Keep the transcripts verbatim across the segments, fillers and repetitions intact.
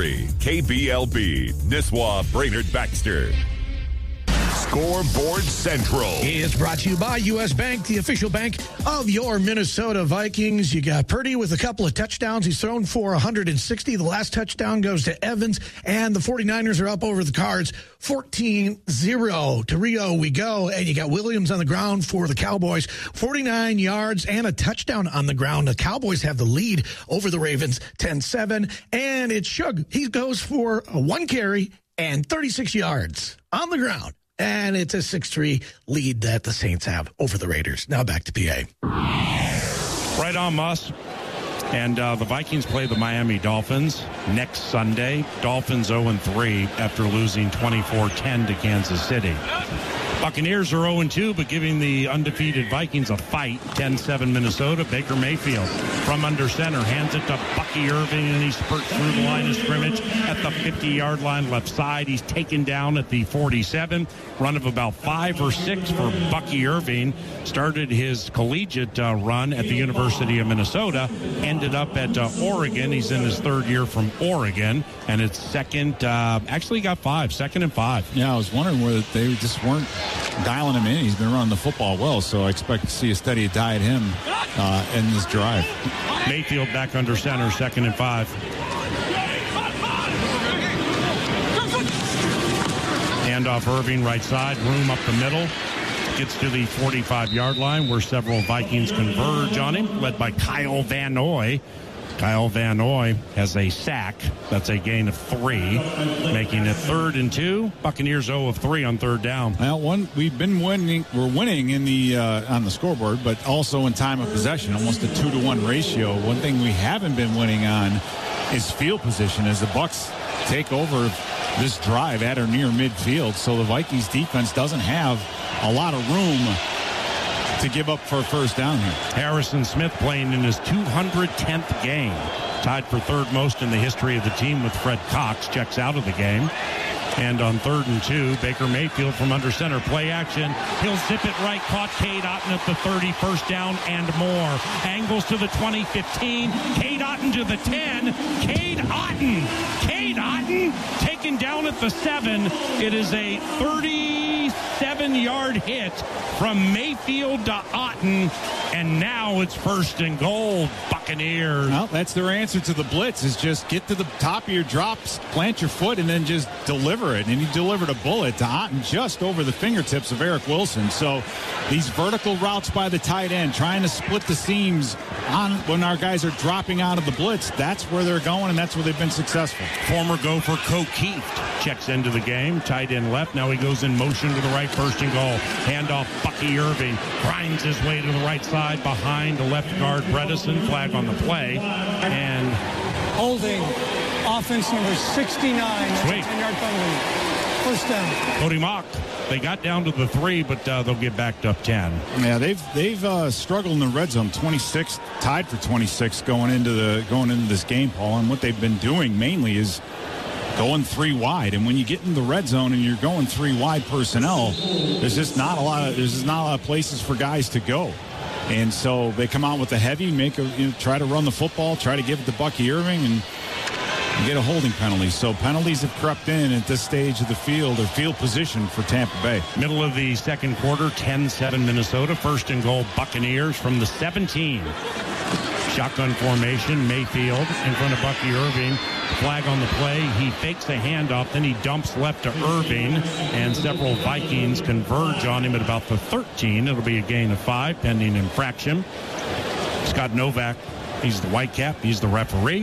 thirty, K B L B, Nisswa, Brainerd Baxter. Scoreboard Central is brought to you by U S. Bank, the official bank of your Minnesota Vikings. You got Purdy with a couple of touchdowns. He's thrown for one hundred sixty. The last touchdown goes to Evans, and the 49ers are up over the Cards fourteen zero. To Rio we go, and you got Williams on the ground for the Cowboys. forty-nine yards and a touchdown on the ground. The Cowboys have the lead over the Ravens ten seven, and it's Shug. He goes for a one carry and thirty-six yards on the ground. And it's a six three lead that the Saints have over the Raiders. Now back to P A. Right on, Muss. And uh, the Vikings play the Miami Dolphins next Sunday. Dolphins oh and three after losing twenty-four ten to Kansas City. Buccaneers are oh and two, but giving the undefeated Vikings a fight. ten seven Minnesota. Baker Mayfield from under center hands it to Bucky Irving, and he spurts through the line of scrimmage at the fifty-yard line left side. He's taken down at the forty-seven. Run of about five or six for Bucky Irving. Started his collegiate uh, run at the University of Minnesota. Ended up at uh, Oregon. He's in his third year from Oregon, and it's second. Uh, actually got five. Second and five. Yeah, I was wondering whether they just weren't dialing him in. He's been running the football well, so I expect to see a steady diet him uh, in this drive. Mayfield back under center, second and five. Handoff Irving right side, room up the middle. Gets to the forty-five-yard line where several Vikings converge on him, led by Kyle Van Noy. Kyle Van Noy has a sack. That's a gain of three, making it third and two. Buccaneers oh of three on third down. Well, one we've been winning. We're winning in the uh, on the scoreboard, but also in time of possession, almost a two to one ratio. One thing we haven't been winning on is field position, as the Bucs take over this drive at or near midfield. So the Vikings defense doesn't have a lot of room to give up for a first down here. Harrison Smith playing in his two hundred tenth game. Tied for third most in the history of the team with Fred Cox. Checks out of the game. And on third and two, Baker Mayfield from under center. Play action. He'll zip it right. Caught Cade Otton at the thirty. First down and more. Angles to the twenty, fifteen. Cade Otton to the ten. Cade Otton. Cade Otton taken down at the seven. It is a thirty-seven-yard hit from Mayfield to Otton. And now it's first and goal, Buccaneers. Well, that's their answer to the blitz, is just get to the top of your drops, plant your foot, and then just deliver it. And he delivered a bullet to Otton just over the fingertips of Eric Wilson. So these vertical routes by the tight end, trying to split the seams on when our guys are dropping out of the blitz, that's where they're going, and that's where they've been successful. Former Gopher Coe Keith checks into the game. Tight end left. Now he goes in motion to the right, first and goal. Handoff, Bucky Irving grinds his way to the right side behind the left guard Bredesen. Flag on the play. And holding offense number sixty-nine. Sweet. ten-yard penalty. First down. Cody Mock. They got down to the three, but uh, they'll get back up ten. Yeah, they've they've uh, struggled in the red zone. twenty-six, tied for twenty-six going into the going into this game, Paul. And what they've been doing mainly is going three wide. And when you get in the red zone and you're going three wide personnel, there's just not a lot of there's just not a lot of places for guys to go. And so they come out with a heavy, make a you know, try to run the football, try to give it to Bucky Irving, and get a holding penalty. So penalties have crept in at this stage of the field, or field position for Tampa Bay. Middle of the second quarter, ten seven Minnesota. First and goal, Buccaneers from the seventeen. Shotgun formation, Mayfield in front of Bucky Irving. Flag on the play. He fakes a handoff, then he dumps left to Irving, and several Vikings converge on him at about the thirteen. It'll be a gain of five, pending infraction. Scott Novak, he's the white cap, he's the referee,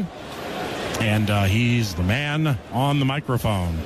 and uh, he's the man on the microphone.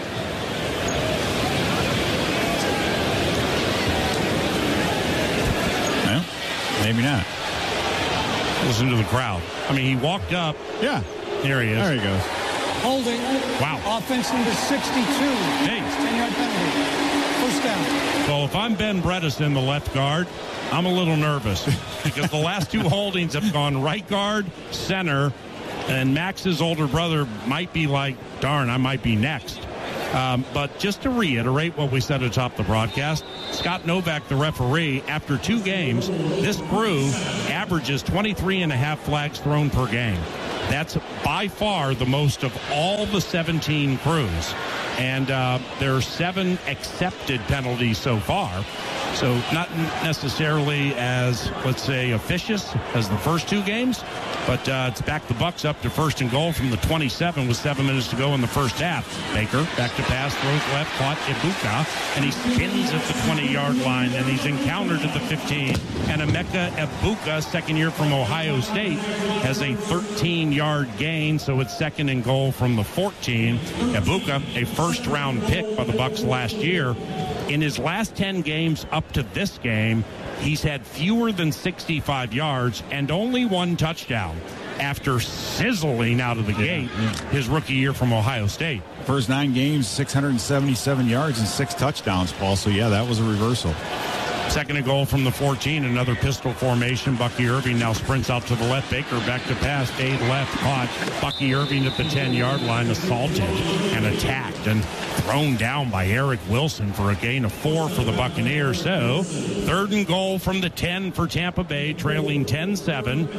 Well, maybe not. Listen to the crowd. I mean, he walked up. Yeah. There he is. There he goes. Holding. Wow. Offense number sixty-two. Hey. ten-yard penalty. First down. So if I'm Ben Bredesen, the left guard, I'm a little nervous because the last two holdings have gone right guard, center, and Max's older brother might be like, darn, I might be next. Um, but just to reiterate what we said atop the broadcast, Scott Novak, the referee, after two games, this crew averages twenty-three and a half flags thrown per game. That's by far the most of all the seventeen crews. And uh, there are seven accepted penalties so far. So not necessarily as, let's say, officious as the first two games, but uh, it's back the Bucks up to first and goal from the twenty-seven with seven minutes to go in the first half. Baker back to pass, throws left, caught Ibuka, and he spins at the twenty-yard line, and he's encountered at the fifteen. And Emeka Ibuka, second year from Ohio State, has a thirteen-yard gain, so it's second and goal from the fourteen. Ibuka, a first-round pick by the Bucks last year. In his last ten games up to this game, he's had fewer than sixty-five yards and only one touchdown after sizzling out of the gate his rookie year from Ohio State. First nine games, six hundred seventy-seven yards and six touchdowns, Paul. So, yeah, that was a reversal. Second and goal from the fourteen, another pistol formation. Bucky Irving now sprints out to the left. Baker back to pass, stayed left, caught. Bucky Irving at the ten-yard line, assaulted and attacked and thrown down by Eric Wilson for a gain of four for the Buccaneers. So, third and goal from the ten for Tampa Bay, trailing ten seven.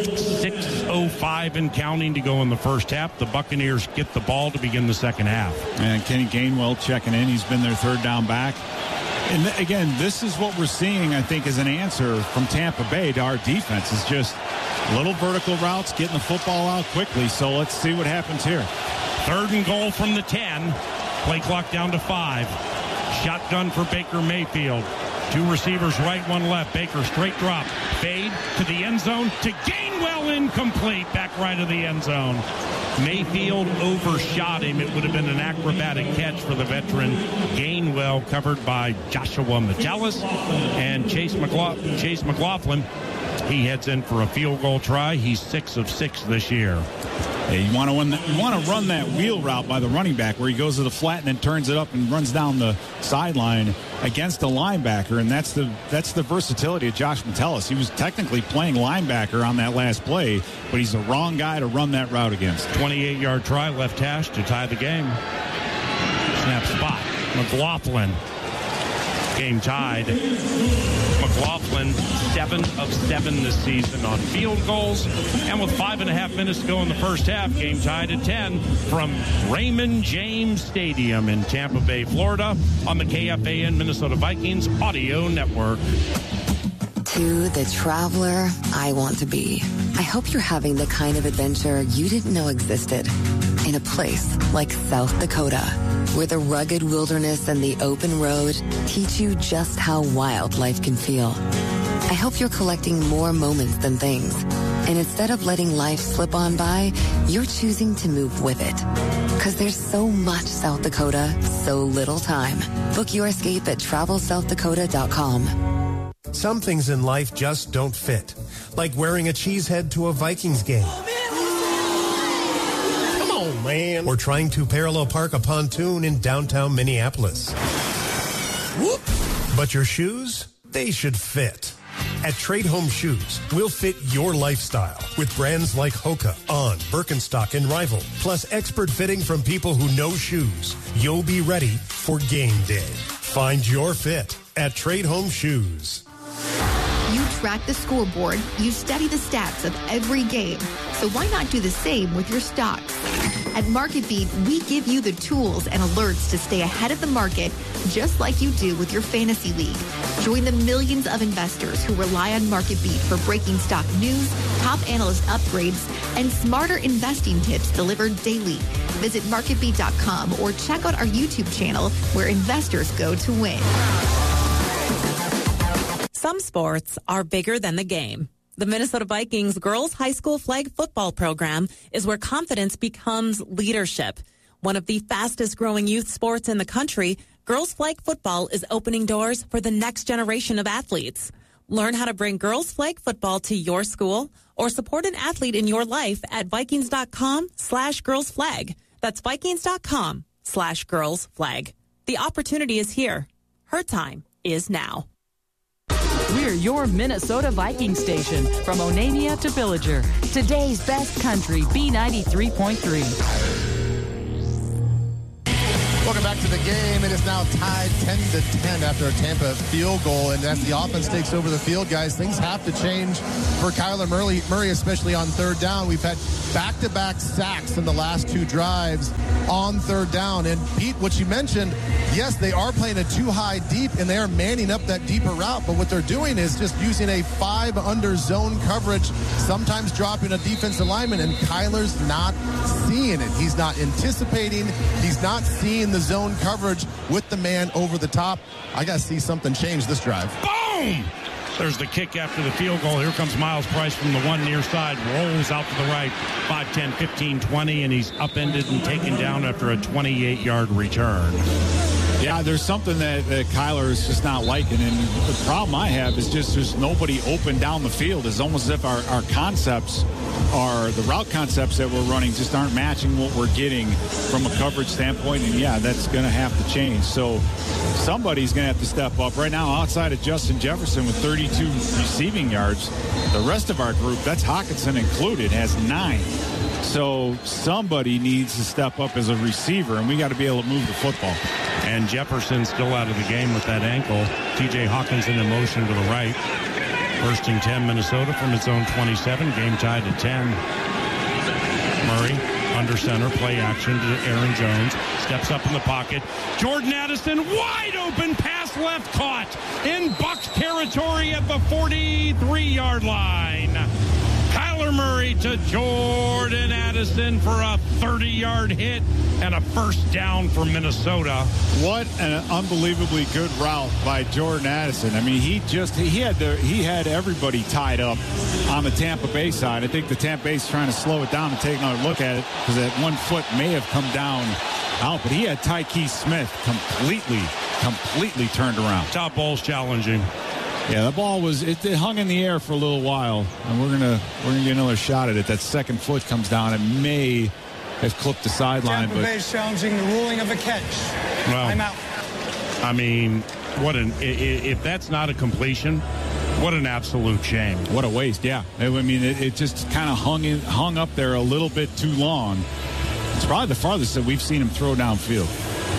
six oh five and counting to go in the first half. The Buccaneers get the ball to begin the second half. And Kenny Gainwell checking in. He's been their third down back. And th- again, this is what we're seeing, I think, as an answer from Tampa Bay to our defense. Is just little vertical routes, getting the football out quickly. So let's see what happens here. Third and goal from the ten. Play clock down to five. Shotgun for Baker Mayfield. Two receivers right, one left. Baker straight drop. Fade to the end zone to Gainwell, incomplete. Back right of the end zone. Mayfield overshot him. It would have been an acrobatic catch for the veteran Gainwell, covered by Joshua Metellus and Chase McLaughlin. Chase McLaughlin. He heads in for a field goal try. He's six of six this year. Hey, you want to run that, you want to run that wheel route by the running back where he goes to the flat and then turns it up and runs down the sideline against a linebacker, and that's the that's the versatility of Josh Metellus. He was technically playing linebacker on that last play, but he's the wrong guy to run that route against. twenty-eight-yard try, left hash to tie the game. Snap spot. McLaughlin. Game tied. McLaughlin, seven of seven this season on field goals. And with five and a half minutes to go in the first half, game tied at ten from Raymond James Stadium in Tampa Bay, Florida, on the K F A N Minnesota Vikings Audio Network. To the traveler I want to be. I hope you're having the kind of adventure you didn't know existed in a place like South Dakota, where the rugged wilderness and the open road teach you just how wild life can feel. I hope you're collecting more moments than things. And instead of letting life slip on by, you're choosing to move with it. Because there's so much South Dakota, so little time. Book your escape at travel south dakota dot com. Some things in life just don't fit. Like wearing a cheesehead to a Vikings game. Come on, man. Or trying to parallel park a pontoon in downtown Minneapolis. Whoop. But your shoes, they should fit. At Trade Home Shoes, we'll fit your lifestyle with brands like Hoka, On, Birkenstock, and Rival, plus expert fitting from people who know shoes. You'll be ready for game day. Find your fit at Trade Home Shoes. You track the scoreboard, you study the stats of every game. So why not do the same with your stocks? At MarketBeat, we give you the tools and alerts to stay ahead of the market, just like you do with your fantasy league. Join the millions of investors who rely on MarketBeat for breaking stock news, top analyst upgrades, and smarter investing tips delivered daily. Visit market beat dot com or check out our YouTube channel where investors go to win. Some sports are bigger than the game. The Minnesota Vikings girls high school flag football program is where confidence becomes leadership. One of the fastest growing youth sports in the country, girls flag football is opening doors for the next generation of athletes. Learn how to bring girls flag football to your school or support an athlete in your life at vikings.com slash girls flag. That's vikings.com slash girls flag. The opportunity is here. Her time is now. We're your Minnesota Vikings station from Onamia to Villager. Today's best country, B ninety-three point three. Welcome back back to the game. It is now tied ten to ten after a Tampa field goal. And as the offense takes over the field, guys, things have to change for Kyler Murray, Murray, especially on third down. We've had back-to-back sacks in the last two drives on third down. And Pete, what you mentioned, yes, they are playing a two-high deep, and they are manning up that deeper route. But what they're doing is just using a five under zone coverage, sometimes dropping a defensive lineman, and Kyler's not seeing it. He's not anticipating. He's not seeing the zone coverage with the man over the top. I got to see something change this drive. Boom! There's the kick after the field goal. Here comes Miles Price from the one near side. Rolls out to the right. five, ten, fifteen, twenty, and he's upended and taken down after a twenty-eight yard return. Yeah, there's something that, that Kyler is just not liking. And the problem I have is just there's nobody open down the field. It's almost as if our, our concepts are, the route concepts that we're running just aren't matching what we're getting from a coverage standpoint. And, yeah, that's going to have to change. So somebody's going to have to step up. Right now, outside of Justin Jefferson with thirty-two receiving yards, the rest of our group, that's Hawkinson included, has nine. So somebody needs to step up as a receiver, and we got to be able to move the football. And Jefferson still out of the game with that ankle. T J Hawkinson in motion to the right. First and ten, Minnesota from its own twenty-seven. Game tied at ten. Murray under center, play action to Aaron Jones. Steps up in the pocket. Jordan Addison, wide open pass left, caught in Bucs territory at the forty-three yard line. Kyler Murray to Jordan Addison for a thirty yard hit and a first down for Minnesota. What an unbelievably good route by Jordan Addison. I mean, he just he had the, he had everybody tied up on the Tampa Bay side. I think the Tampa Bay's trying to slow it down and take another look at it because that one foot may have come down out, but he had Tyke Smith completely, completely turned around. Top ball's challenging. Yeah, the ball was it, it hung in the air for a little while, and we're gonna we're gonna get another shot at it. That second foot comes down. It may have clipped the sideline, Tampa but Bay challenging the ruling of a catch. Well, I'm out. I mean, what an if that's not a completion, what an absolute shame. What a waste. Yeah, I mean, it, it just kind of hung in, hung up there a little bit too long. It's probably the farthest that we've seen him throw downfield.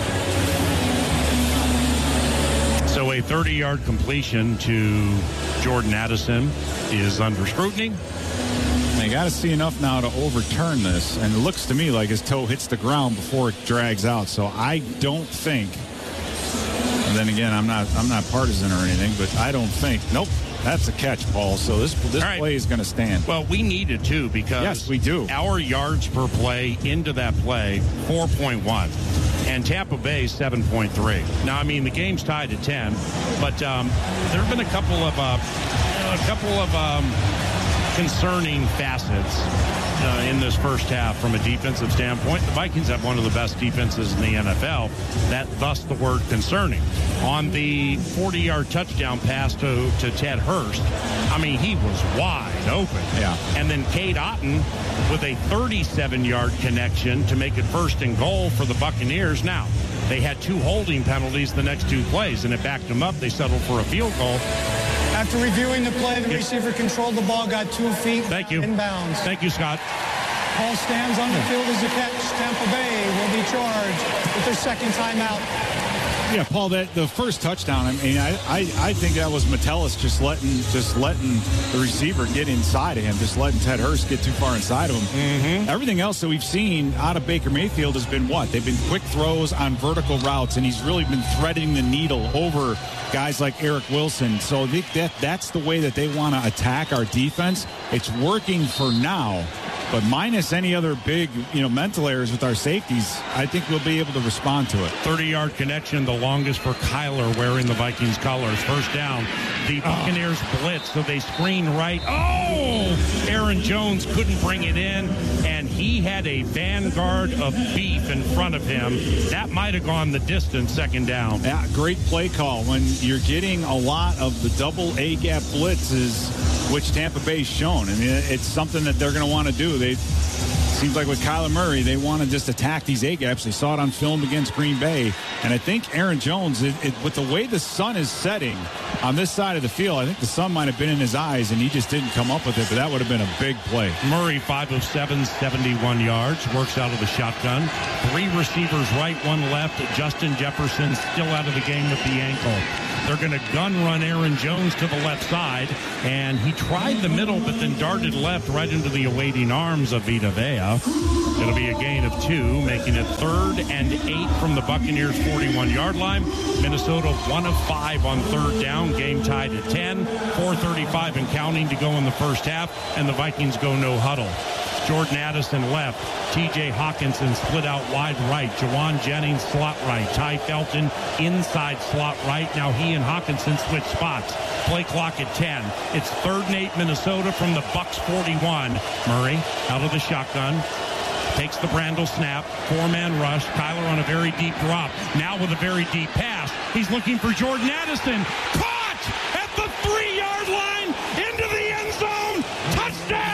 So a thirty yard completion to Jordan Addison is under scrutiny. They got to see enough now to overturn this, and it looks to me like his toe hits the ground before it drags out. So I don't think. And then again, I'm not I'm not partisan or anything, but I don't think. Nope, that's a catch, Paul. So this this right. play is going to stand. Well, we need it too because yes, we do. Our yards per play into that play four point one. And Tampa Bay seven point three. Now, I mean, the game's tied at ten, but um, there have been a couple of uh, a couple of um, concerning facets uh, in this first half from a defensive standpoint. The Vikings have one of the best defenses in the N F L. That, thus, the word concerning. On the forty yard touchdown pass to, to Ted Hurst, I mean, he was wide open. Yeah. And then Cade Otton with a thirty-seven yard connection to make it first and goal for the Buccaneers. Now, they had two holding penalties the next two plays, and it backed them up. They settled for a field goal. After reviewing the play, the receiver controlled the ball, got two feet Thank you. inbounds. Thank you, Scott. Ball stands on the field as a catch. Tampa Bay will be charged with their second timeout. Yeah, Paul, that the first touchdown, I mean, I, I, I think that was Metellus just letting just letting the receiver get inside of him, just letting Ted Hurst get too far inside of him. Mm-hmm. Everything else that we've seen out of Baker Mayfield has been what? They've been quick throws on vertical routes, and he's really been threading the needle over guys like Eric Wilson. So I think that that's the way that they want to attack our defense. It's working for now. But minus any other big, you know, mental errors with our safeties, I think we'll be able to respond to it. thirty yard connection, the longest for Kyler wearing the Vikings colors. First down, the Buccaneers oh. blitz, so they screen right. Oh! Aaron Jones couldn't bring it in, and he had a vanguard of beef in front of him. That might have gone the distance, second down. Yeah, great play call. When you're getting a lot of the double A-gap blitzes, which Tampa Bay's shown, and it's something that they're going to want to do. They seems like with Kyler Murray, they want to just attack these A-gaps. They saw it on film against Green Bay. And I think Aaron Jones, it, it, with the way the sun is setting on this side of the field, I think the sun might have been in his eyes, and he just didn't come up with it, but that would have been a big play. Murray, five of seven, seventy-one yards, works out of the shotgun. Three receivers right, one left. Justin Jefferson still out of the game with the ankle. They're going to gun run Aaron Jones to the left side, and he tried the middle, but then darted left right into the awaiting arms of Vita Vea. It'll be a gain of two, making it third and eight from the Buccaneers' forty-one-yard line. Minnesota one of five on third down, game tied at ten. four thirty-five and counting to go in the first half, and the Vikings go no huddle. Jordan Addison left. T J Hawkinson split out wide right. Jawan Jennings slot right. Ty Felton inside slot right. Now he and Hawkinson switch spots. Play clock at ten. It's third and eight Minnesota from the Bucs forty-one. Murray out of the shotgun. Takes the Brandel snap. Four-man rush. Kyler on a very deep drop. Now with a very deep pass. He's looking for Jordan Addison. Caught at the three-yard line into the end zone. Touchdown!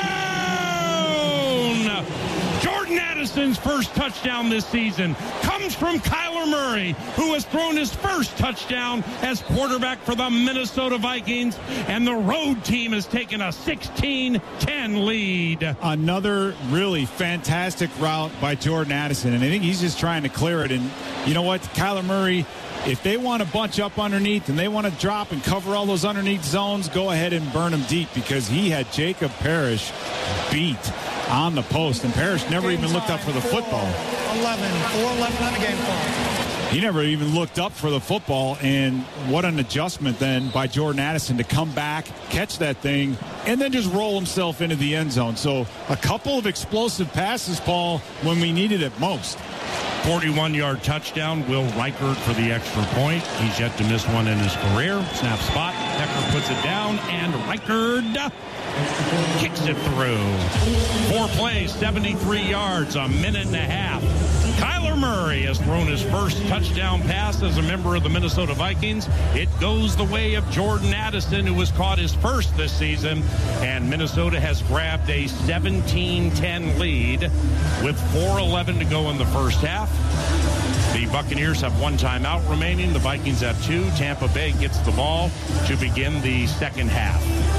Jordan Addison's first touchdown this season comes from Kyler Murray, who has thrown his first touchdown as quarterback for the Minnesota Vikings, and the road team has taken a sixteen ten lead. Another really fantastic route by Jordan Addison, and I think he's just trying to clear it. And you know what, Kyler Murray, if they want to bunch up underneath and they want to drop and cover all those underneath zones, go ahead and burn them deep, because he had Jacob Parrish beat on the post, and Parrish never even looked up for the football. eleven, four eleven on the game clock. He never even looked up for the football, and what an adjustment then by Jordan Addison to come back, catch that thing, and then just roll himself into the end zone. So a couple of explosive passes, Paul, when we needed it most. forty-one-yard touchdown. Will Reichert for the extra point. He's yet to miss one in his career. Snap spot. Decker puts it down, and Reichert kicks it through. Four plays, seventy-three yards, a minute and a half. Kyler Murray has thrown his first touchdown pass as a member of the Minnesota Vikings. It goes the way of Jordan Addison, who has caught his first this season. And Minnesota has grabbed a seventeen ten lead with four eleven to go in the first half. The Buccaneers have one timeout remaining. The Vikings have two. Tampa Bay gets the ball to begin the second half.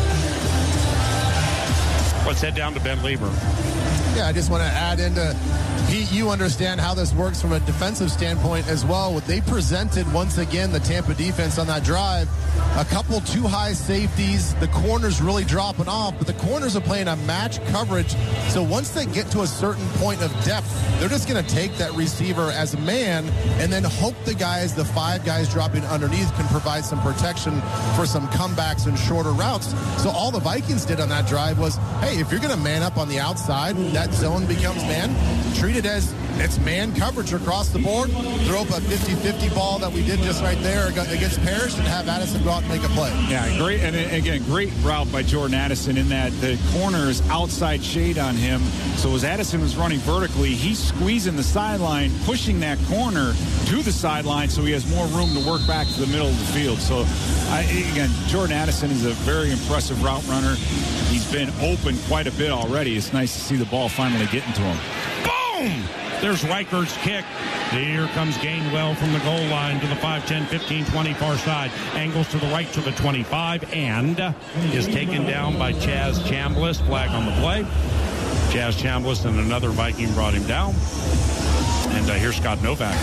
Let's head down to Ben Lieber. Yeah, I just want to add into, Pete, you understand how this works from a defensive standpoint as well. What they presented, once again, the Tampa defense on that drive, a couple too high safeties, the corners really dropping off, but the corners are playing a match coverage. So once they get to a certain point of depth, they're just going to take that receiver as a man and then hope the guys, the five guys dropping underneath, can provide some protection for some comebacks and shorter routes. So all the Vikings did on that drive was, hey, if you're going to man up on the outside, that zone becomes man. Treat it as it's man coverage across the board. Throw up a fifty-fifty ball that we did just right there against Parrish and have Addison go out and make a play. Yeah, great. And again, great route by Jordan Addison in that the corner is outside shade on him. So as Addison was running vertically, he's squeezing the sideline, pushing that corner to the sideline so he has more room to work back to the middle of the field. So, I, again, Jordan Addison is a very impressive route runner. He's been open quite a bit already. It's nice to see the ball finally getting to him. Boom! There's Reichert's kick. Here comes Gainwell from the goal line to the five, ten, fifteen, twenty far side. Angles to the right to the twenty-five and is taken down by Chaz Chambliss. Flag on the play. Chaz Chambliss and another Viking brought him down. And uh, here's Scott Novak.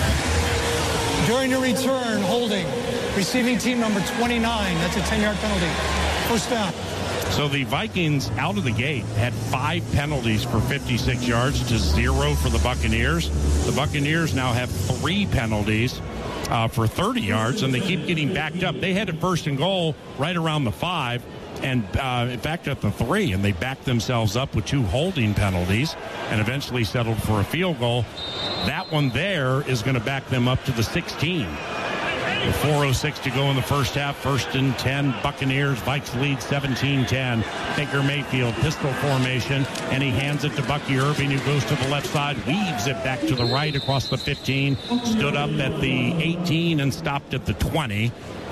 During the return, holding. Receiving team number twenty-nine. That's a ten-yard penalty. First down. So the Vikings out of the gate had five penalties for fifty-six yards to zero for the Buccaneers. The Buccaneers now have three penalties uh, for thirty yards, and they keep getting backed up. They had a first and goal right around the five, and uh, in fact at the three, and they backed themselves up with two holding penalties and eventually settled for a field goal. That one there is going to back them up to the sixteen. With four oh six to go in the first half, first and ten, Buccaneers. Vikes lead seventeen ten. Baker Mayfield, pistol formation, and he hands it to Bucky Irving, who goes to the left side, weaves it back to the right across the fifteen, stood up at the eighteen and stopped at the twenty.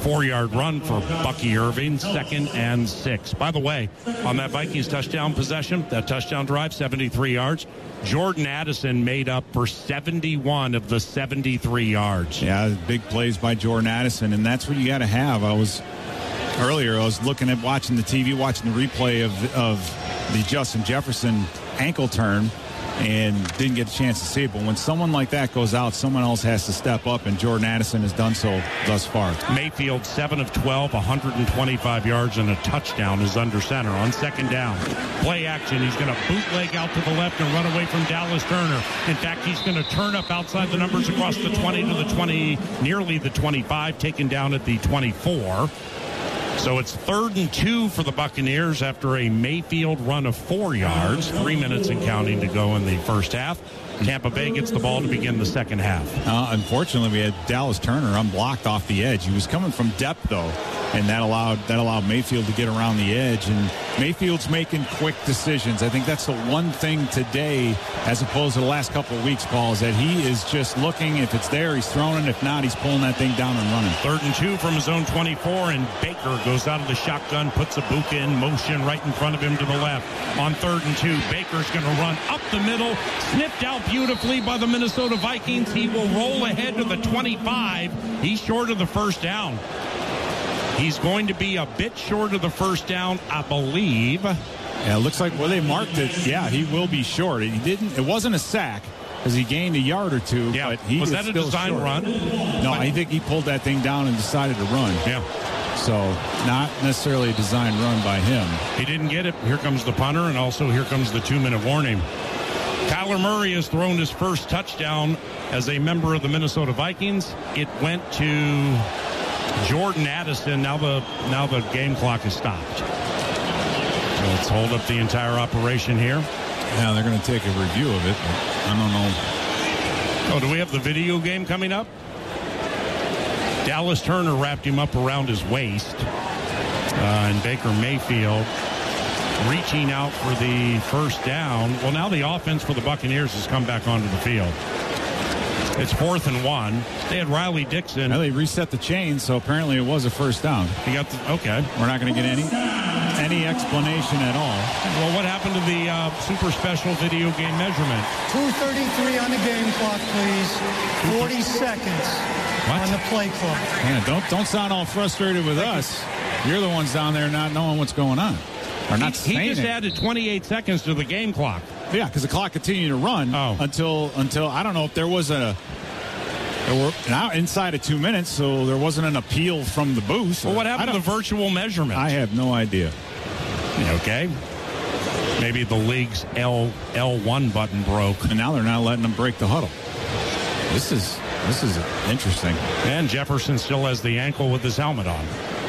Four-yard run for Bucky Irving, second and six. By the way, on that Vikings touchdown possession, that touchdown drive, seventy-three yards, Jordan Addison made up for seventy-one of the seventy-three yards. Yeah, big plays by Jordan Addison, and that's what you got to have. I was earlier, I was looking at watching the T V, watching the replay of, of the Justin Jefferson ankle turn, and didn't get a chance to see it. But when someone like that goes out, someone else has to step up, and Jordan Addison has done so thus far. Mayfield, seven of twelve, one hundred twenty-five yards and a touchdown, is under center on second down. Play action. He's going to bootleg out to the left and run away from Dallas Turner. In fact, he's going to turn up outside the numbers across the twenty to the twenty, nearly the twenty-five, taken down at the twenty-four. So it's third and two for the Buccaneers after a Mayfield run of four yards. Three minutes and counting to go in the first half. Tampa Bay gets the ball to begin the second half. Uh, unfortunately, we had Dallas Turner unblocked off the edge. He was coming from depth, though, and that allowed that allowed Mayfield to get around the edge. And Mayfield's making quick decisions. I think that's the one thing today, as opposed to the last couple of weeks, Paul, is that he is just looking. If it's there, he's throwing it. If not, he's pulling that thing down and running. Third and two from his own twenty-four, and Baker goes out of the shotgun, puts Ibuka in motion right in front of him to the left. On third and two, Baker's going to run up the middle, sniffed out beautifully by the Minnesota Vikings. He will roll ahead to the twenty-five. He's short of the first down. He's going to be a bit short of the first down, I believe. Yeah, it looks like where they marked it. Yeah, he will be short. He didn't. It wasn't a sack because he gained a yard or two. Yeah, but he was was that a still design short. run? No, I think he pulled that thing down and decided to run. Yeah. So not necessarily a design run by him. He didn't get it. Here comes the punter, and also here comes the two-minute warning. Kyler Murray has thrown his first touchdown as a member of the Minnesota Vikings. It went to Jordan Addison. Now the now the game clock is stopped. So let's hold up the entire operation here. Yeah, they're going to take a review of it. But I don't know. Oh, do we have the video game coming up? Dallas Turner wrapped him up around his waist. Uh, and Baker Mayfield reaching out for the first down. Well, now the offense for the Buccaneers has come back onto the field. It's fourth and one. They had Riley Dixon. Well, they reset the chain, so apparently it was a first down. You got the, okay. We're not going to get any any explanation at all. Well, what happened to the uh, super special video game measurement? two thirty-three on the game clock, please. forty seconds what? on the play clock. Yeah, don't don't sound all frustrated with us. You're the ones down there not knowing what's going on. Or not he, he just it. added twenty-eight seconds to the game clock. Yeah, because the clock continued to run oh. until until I don't know if there was a there were now inside of two minutes, so there wasn't an appeal from the booth. Well, what happened to the virtual measurement? I have no idea. Okay, maybe the league's L L one button broke, and now they're not letting them break the huddle. This is this is interesting. And Jefferson still has the ankle with his helmet on.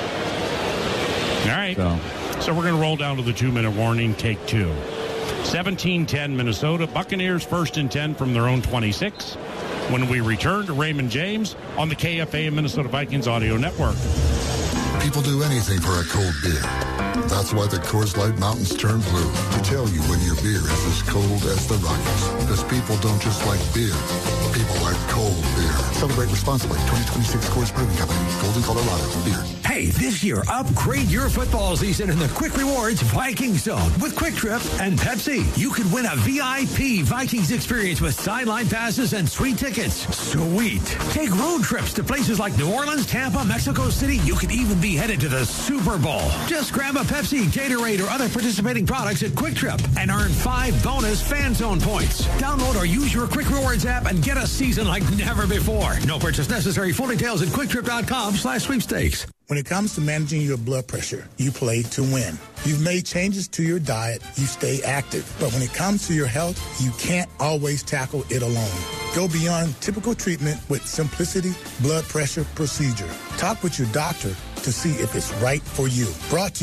All right. So. So we're going to roll down to the two-minute warning, take two. seventeen ten Minnesota. Buccaneers first and ten from their own twenty-six. When we return to Raymond James on the K F A and Minnesota Vikings Audio Network. People do anything for a cold beer. That's why the Coors Light Mountains turn blue, to tell you when your beer is as cold as the Rockies. Because people don't just like beer. People like cold beer. Celebrate responsibly. twenty twenty-six Coors Brewing Company. Golden, Colorado. Beer. Hey, this year, upgrade your football season in the Quick Rewards Viking Zone with Quick Trip and Pepsi. You could win a V I P Vikings experience with sideline passes and sweet tickets. Sweet. Take road trips to places like New Orleans, Tampa, Mexico City. You could even be headed to the Super Bowl. Just grab a Pepsi, Gatorade, or other participating products at Quick Trip and earn five bonus Fan Zone points. Download or use your Quick Rewards app and get a season like never before. No purchase necessary. Full details at quicktrip.com slash sweepstakes. When it comes to managing your blood pressure, you play to win. You've made changes to your diet, you stay active. But when it comes to your health, you can't always tackle it alone. Go beyond typical treatment with Simplicity Blood Pressure Procedure. Talk with your doctor to see if it's right for you. Brought to you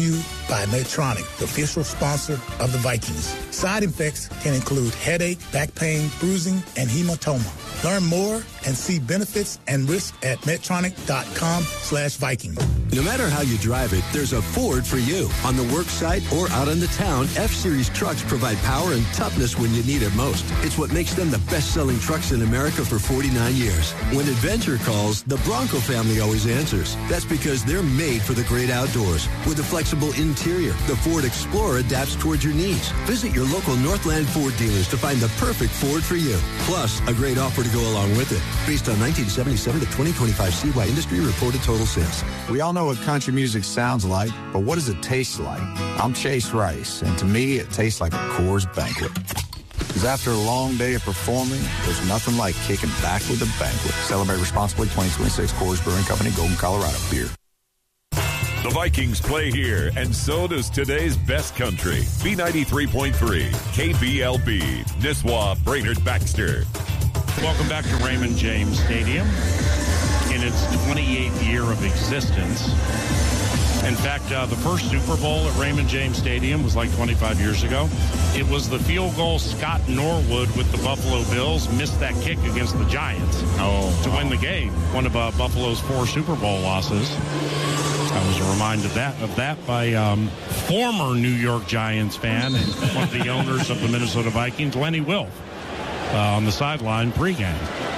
by Medtronic, the official sponsor of the Vikings. Side effects can include headache, back pain, bruising, and hematoma. Learn more and see benefits and risks at Medtronic.com slash Viking. No matter how you drive it, there's a Ford for you. On the work site or out on the town, F-Series trucks provide power and toughness when you need it most. It's what makes them the best-selling trucks in America for forty-nine years. When adventure calls, the Bronco family always answers. That's because they're made for the great outdoors. With a flexible interior, the Ford Explorer adapts towards your needs. Visit your local Northland Ford dealers to find the perfect Ford for you. Plus, a great offer to go along with it. Based on nineteen seventy-seven to twenty twenty-five C Y industry reported total sales. We all know what country music sounds like, but what does it taste like? I'm Chase Rice, and to me, it tastes like a Coors Banquet. Because after a long day of performing, there's nothing like kicking back with a banquet. Celebrate responsibly. twenty twenty-six Coors Brewing Company, Golden, Colorado. Beer. The Vikings play here, and so does today's best country. B ninety-three point three, K B L B, Nisswa, Brainerd, Baxter. Welcome back to Raymond James Stadium in its twenty-eighth year of existence. In fact, uh, the first Super Bowl at Raymond James Stadium was like twenty-five years ago. It was the field goal Scott Norwood with the Buffalo Bills missed that kick against the Giants oh, to win the game. One of uh, Buffalo's four Super Bowl losses. I was reminded that of that by um, former New York Giants fan and one of the owners of the Minnesota Vikings, Lenny Wilf, uh, on the sideline pregame.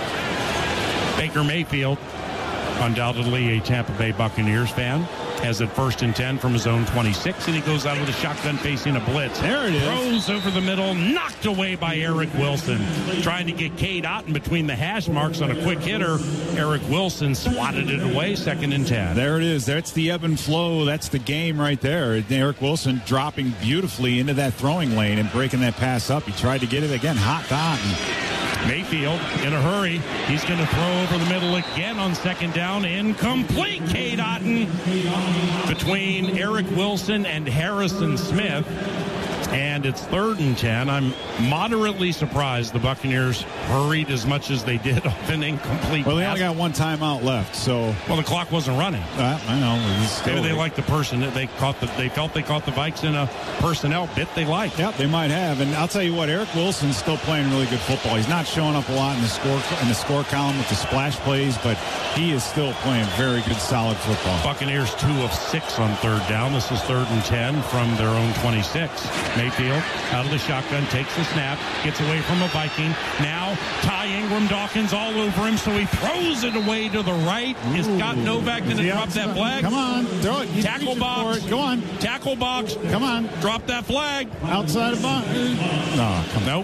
Baker Mayfield, undoubtedly a Tampa Bay Buccaneers fan, has it first and ten from his own twenty-six, and he goes out with a shotgun facing a blitz. There it is. Throws over the middle, knocked away by Eric Wilson. Trying to get Cade Otton between the hash marks on a quick hitter. Eric Wilson swatted it away, second and ten. There it is. That's the ebb and flow. That's the game right there. Eric Wilson dropping beautifully into that throwing lane and breaking that pass up. He tried to get it again, hot to Otton. Mayfield in a hurry. He's going to throw over the middle again on second down. Incomplete. Cade Otton between Eric Wilson and Harrison Smith. And it's third and ten. I'm moderately surprised the Buccaneers hurried as much as they did off an incomplete Well, they pass. only got one timeout left, so. Well, the clock wasn't running. Uh, I know. Maybe they liked the person. They caught the. They felt they caught the Vikes in a personnel bit they liked. Yeah, they might have. And I'll tell you what, Eric Wilson's still playing really good football. He's not showing up a lot in the score in the score column with the splash plays, but he is still playing very good, solid football. Buccaneers two of six on third down. This is third and ten from their own twenty-six. Mayfield out of the shotgun, takes the snap, gets away from a Viking. Now Ty Ingram Dawkins all over him, so he throws it away to the right. Ooh. Is Scott Novak going to drop that flag? Come on, throw it. You Tackle box. Go on. Tackle box. Come on. Drop that flag. Outside of box. No, come Nope.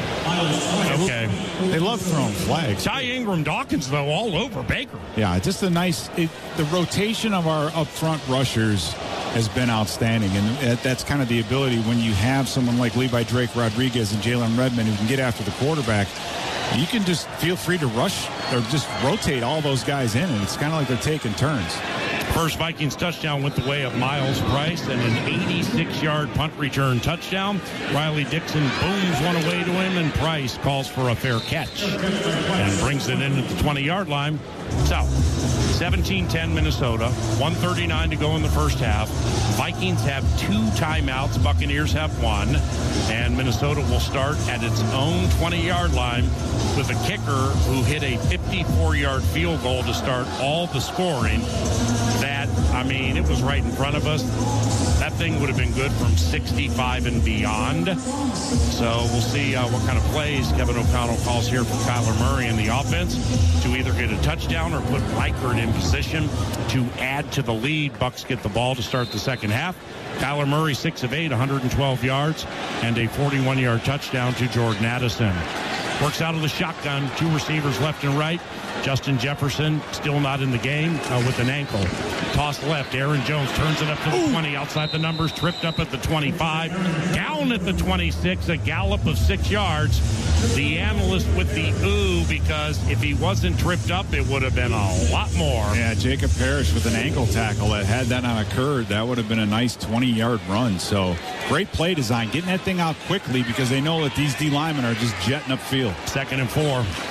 Okay. They love throwing flags. Ty Ingram Dawkins, though, all over Baker. Yeah, just a nice, it, the rotation of our up front rushers has been outstanding. And that's kind of the ability when you have someone like Levi Drake Rodriguez and Jalen Redmond who can get after the quarterback. You can just feel free to rush or just rotate all those guys in, and it's kind of like they're taking turns. First Vikings touchdown went the way of Miles Price and an eighty-six yard punt return touchdown. Riley Dixon booms one away to him, and Price calls for a fair catch and brings it in at the twenty yard line. So, seventeen ten Minnesota, one thirty-nine to go in the first half. Vikings have two timeouts. Buccaneers have one. And Minnesota will start at its own twenty yard line with a kicker who hit a fifty-four yard field goal to start all the scoring. That, I mean, it was right in front of us. That thing would have been good from sixty-five and beyond. So we'll see uh, what kind of plays Kevin O'Connell calls here for Kyler Murray in the offense to either get a touchdown or put Reichert in position to add to the lead. Bucks get the ball to start the second half. Kyler Murray, six of eight, one hundred twelve yards, and a forty-one yard touchdown to Jordan Addison. Works out of the shotgun, two receivers left and right. Justin Jefferson still not in the game uh, with an ankle. Toss left. Aaron Jones turns it up to the Ooh. twenty. Outside the numbers. Tripped up at the twenty-five. Down at the twenty-six. A gallop of six yards. The analyst with the ooh, because if he wasn't tripped up, it would have been a lot more. Yeah, Jacob Parrish with an ankle tackle. That had that not occurred, that would have been a nice twenty yard run. So great play design. Getting that thing out quickly because they know that these D linemen are just jetting upfield. Second and four.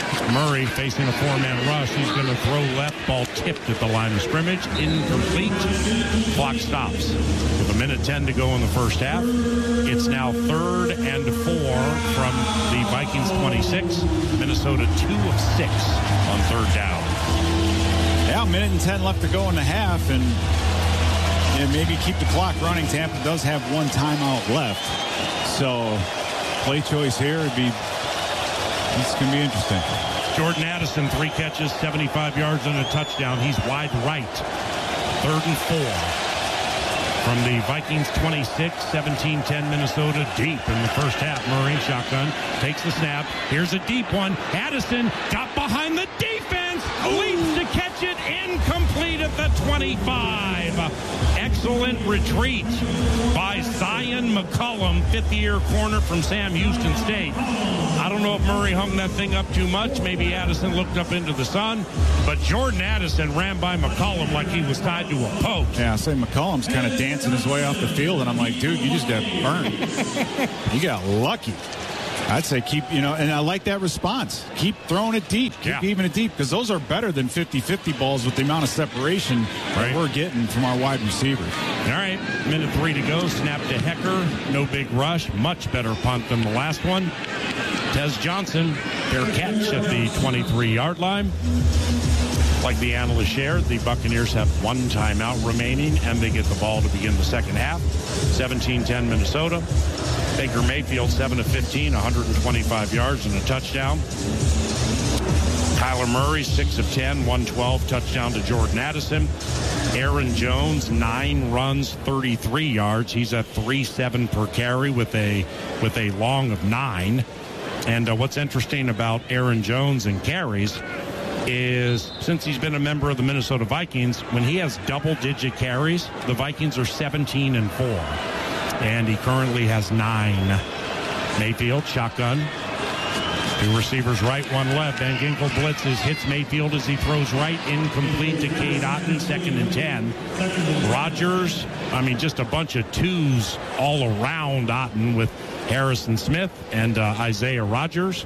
Murray facing a four-man rush. He's going to throw left, ball tipped at the line of scrimmage. Incomplete. Clock stops. With a minute ten to go in the first half. It's now third and four from the Vikings twenty-six. Minnesota two of six on third down. Yeah, a minute and ten left to go in the half, and yeah, maybe keep the clock running. Tampa does have one timeout left. So play choice here would be, it's going to be interesting. Jordan Addison, three catches, seventy-five yards and a touchdown. He's wide right. Third and four. From the Vikings twenty-six, seventeen ten Minnesota, deep in the first half. Murray, shotgun, takes the snap. Here's a deep one. Addison got behind the defense, leaps to catch it, incomplete at the twenty-five. Excellent retreat by Zion McCollum, fifth-year corner from Sam Houston State. I don't know if Murray hung that thing up too much. Maybe Addison looked up into the sun. But Jordan Addison ran by McCollum like he was tied to a post. Yeah, I say McCollum's kind of dancing his way off the field, and I'm like, dude, you just got burned. You got lucky. I'd say keep, you know, and I like that response. Keep throwing it deep. Keep yeah. leaving it deep, because those are better than fifty-fifty balls with the amount of separation right. that we're getting from our wide receivers. All right, minute three to go. Snap to Hecker. No big rush. Much better punt than the last one. Tez Johnson, fair catch at the twenty-three-yard line. Like the analyst shared, the Buccaneers have one timeout remaining, and they get the ball to begin the second half. seventeen ten Minnesota. Baker Mayfield, seven of fifteen, one hundred twenty-five yards and a touchdown. Kyler Murray, six of ten, one twelve, touchdown to Jordan Addison. Aaron Jones, nine runs, thirty-three yards. He's at three seven per carry with a with a long of nine. And uh, what's interesting about Aaron Jones and carries is, since he's been a member of the Minnesota Vikings, when he has double-digit carries, the Vikings are seventeen and four. And he currently has nine. Mayfield, shotgun. Two receivers right, one left. Van Ginkel blitzes, hits Mayfield as he throws right, incomplete to Cade Otton, second and ten. Rodgers, I mean, just a bunch of twos all around Otton with Harrison Smith and uh, Isaiah Rodgers.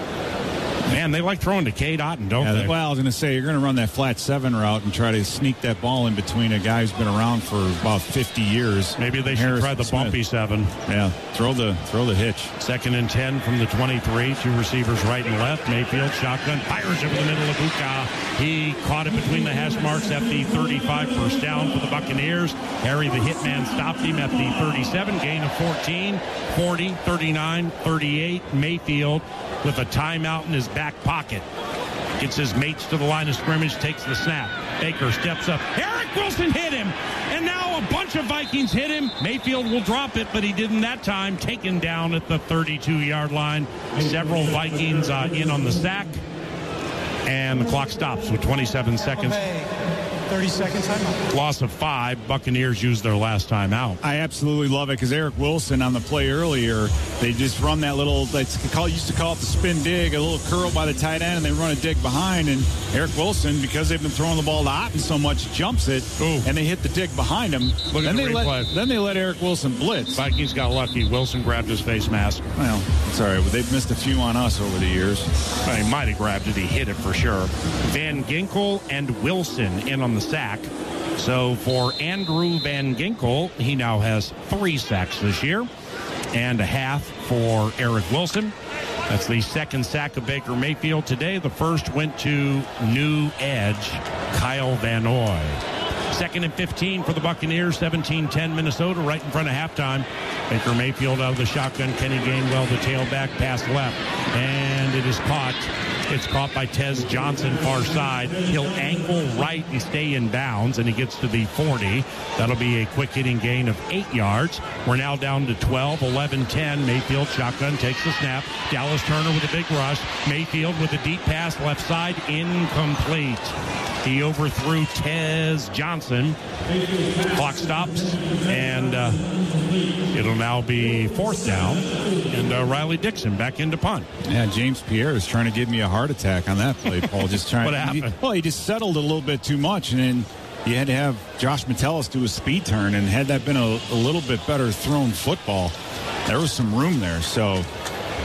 Man, they like throwing to Cade Otton, don't yeah, they? Well, I was going to say, you're going to run that flat seven route and try to sneak that ball in between a guy who's been around for about fifty years. Maybe they should Harrison try the Smith. bumpy seven. Yeah, throw the throw the hitch. Second and ten from the twenty-three. Two receivers right and left. Mayfield, shotgun, fires over the middle of Buka. He caught it between the hash marks at the thirty-five, first down for the Buccaneers. Harry the Hitman stopped him at the thirty-seven, gain of fourteen, forty, thirty-nine, thirty-eight. Mayfield with a timeout in his back pocket. Gets his mates to the line of scrimmage, takes the snap. Baker steps up. Eric Wilson hit him. And now a bunch of Vikings hit him. Mayfield will drop it, but he didn't that time. Taken down at the thirty-two-yard line. Several Vikings uh, in on the sack. And the clock stops with twenty-seven seconds. thirty seconds timeout. Loss of five. Buccaneers use their last timeout. I absolutely love it, because Eric Wilson on the play earlier, they just run that little, they call, used to call it the spin dig, a little curl by the tight end, and they run a dig behind. And Eric Wilson, because they've been throwing the ball to Otton so much, jumps it, Ooh. and they hit the dig behind him. Look then at the they replay. let then they let Eric Wilson blitz. Vikings got lucky. Wilson grabbed his face mask. Well, it's all right. They've missed a few on us over the years. Well, he might have grabbed it. He hit it for sure. Van Ginkel and Wilson in on the sack. So for Andrew Van Ginkel, he now has three sacks this year and a half for Eric Wilson. That's the second sack of Baker Mayfield today. The first went to new edge Kyle Van Noy. Second and fifteen for the Buccaneers, seventeen ten Minnesota, right in front of halftime. Baker Mayfield out of the shotgun. Kenny Gainwell, the tailback, pass left. And it is caught. It's caught by Tez Johnson, far side. He'll angle right and stay in bounds, and he gets to the forty. That'll be a quick hitting gain of eight yards. We're now down to twelve, eleven ten. Mayfield, shotgun, takes the snap. Dallas Turner with a big rush. Mayfield with a deep pass, left side, incomplete. He overthrew Tez Johnson. Clock stops, and uh, it'll now be fourth down. And uh, Riley Dixon back into punt. Yeah, James Pierre is trying to give me a heart attack on that play, Paul. Just trying. What happened? He, well, he just settled a little bit too much, and then you had to have Josh Metellus do a speed turn, and had that been a, a little bit better thrown football, there was some room there. So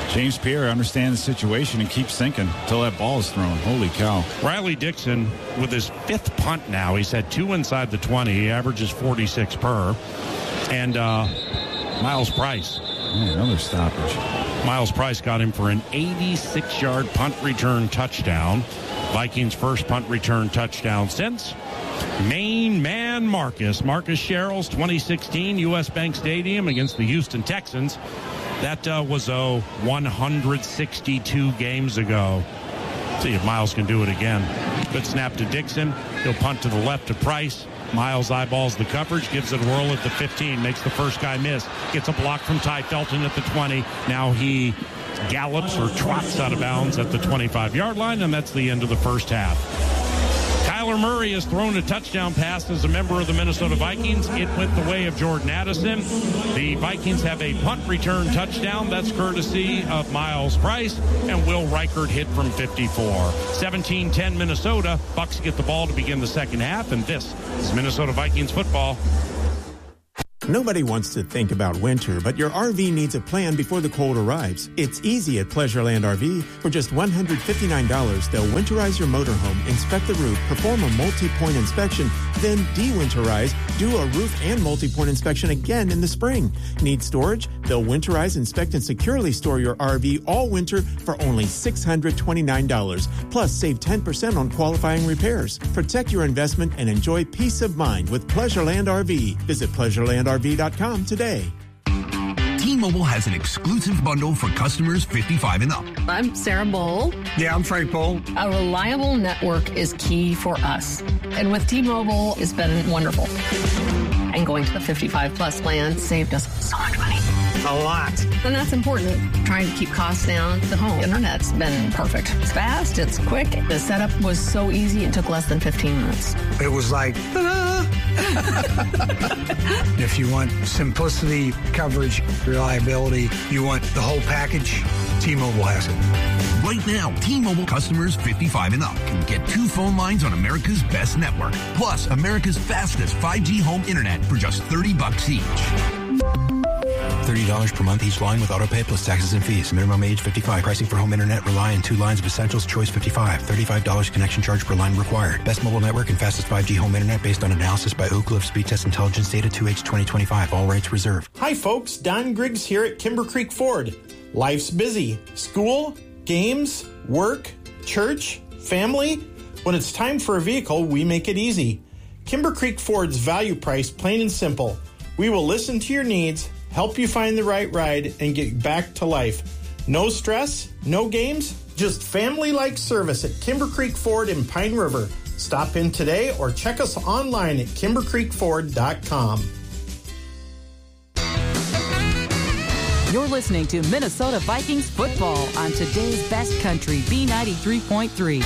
James Pierre understands the situation and keeps thinking until that ball is thrown. Holy cow. Riley Dixon with his fifth punt now. He's had two inside the twenty. He averages forty-six per. And uh, Miles Price. Oh, another stoppage. Miles Price got him for an eighty-six-yard punt return touchdown. Vikings' first punt return touchdown since main man Marcus. Marcus Sherrills, twenty sixteen U S Bank Stadium against the Houston Texans. That uh, was uh, one hundred sixty-two games ago. See if Miles can do it again. Good snap to Dixon. He'll punt to the left to Price. Miles eyeballs the coverage, gives it a whirl at the fifteen, makes the first guy miss. Gets a block from Ty Felton at the twenty. Now he gallops or trots out of bounds at the twenty-five-yard line, and that's the end of the first half. Kyler Murray has thrown a touchdown pass as a member of the Minnesota Vikings. It went the way of Jordan Addison. The Vikings have a punt return touchdown. That's courtesy of Miles Price, and Will Reichert hit from fifty-four. seventeen ten Minnesota. Bucs get the ball to begin the second half, and this is Minnesota Vikings football. Nobody wants to think about winter, but your R V needs a plan before the cold arrives. It's easy at Pleasureland R V. For just one hundred fifty-nine dollars, they'll winterize your motorhome, inspect the roof, perform a multi-point inspection, then de-winterize, do a roof and multi-point inspection again in the spring. Need storage? They'll winterize, inspect, and securely store your R V all winter for only six hundred twenty-nine dollars. Plus, save ten percent on qualifying repairs. Protect your investment and enjoy peace of mind with Pleasureland R V. Visit pleasureland R V dot com today. T-Mobile has an exclusive bundle for customers fifty-five and up. I'm Sarah Bowl. Yeah, I'm Frank Bowl. A reliable network is key for us. And with T-Mobile, it's been wonderful. And going to the fifty-five plus plan saved us so much money. A lot. And that's important. Trying to keep costs down. The home internet's been perfect. It's fast, it's quick. The setup was so easy, it took less than fifteen minutes. It was like, ta-da! If you want simplicity, coverage, reliability, you want the whole package, T-Mobile has it. Right now, T-Mobile customers fifty-five and up can get two phone lines on America's best network, plus America's fastest five G home internet for just thirty bucks each. thirty dollars per month each line with autopay plus taxes and fees. Minimum age fifty-five. Pricing for home internet rely on two lines of Essentials Choice fifty-five. thirty-five dollars connection charge per line required. Best mobile network and fastest five G home internet based on analysis by Oak Cliff Speed Test Intelligence Data two H twenty twenty-five. All rights reserved. Hi folks, Don Griggs here at Kimber Creek Ford. Life's busy. School, games, work, church, family. When it's time for a vehicle, we make it easy. Kimber Creek Ford's value price, plain and simple. We will listen to your needs, help you find the right ride, and get back to life. No stress, no games, just family-like service at Kimber Creek Ford in Pine River. Stop in today or check us online at kimber creek ford dot com. You're listening to Minnesota Vikings football on today's best country, B ninety-three point three.